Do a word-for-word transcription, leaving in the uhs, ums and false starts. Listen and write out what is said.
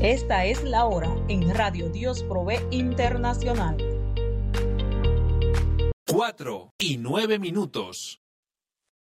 Esta es la hora en Radio Dios Provee Internacional. Cuatro y nueve minutos.